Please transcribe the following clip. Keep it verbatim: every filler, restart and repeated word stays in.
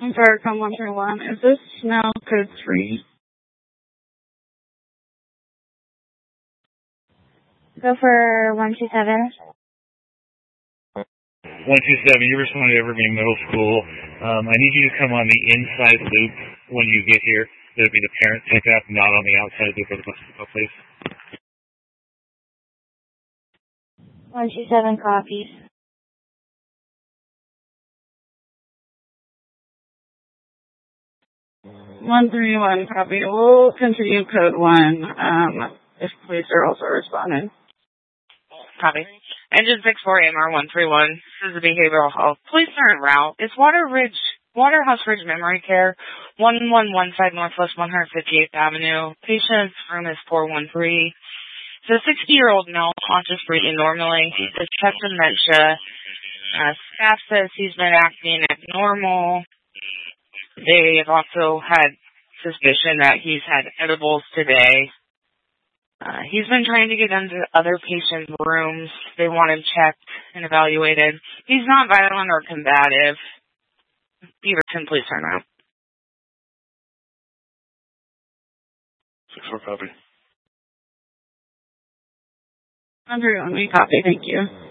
Vericom one three one. Is this now code three? Go for one two seven. one two seven, you responded to Evergreen Middle School. Um, I need you to come on the inside loop when you get here. It'll be the parent pickup, not on the outside loop of the bus pickup, please. one two seven copies. one three one copy. We'll continue code one um, if police are also responding. Copy. Engine six four A M R one three one. This is the behavioral health. Police are en route. It's Water Ridge, Waterhouse Ridge Memory Care, one one one five Northwest one fifty-eighth Avenue. Patient's room is four one three. It's a sixty-year-old male, conscious breathing normally. He's chest dementia. Uh, staff says he's been acting abnormal. They have also had suspicion that he's had edibles today. Uh, he's been trying to get into other patients' rooms. They want him checked and evaluated. He's not violent or combative. Beaverton, please turn around. six four copy. one three one, we copy. Thank you.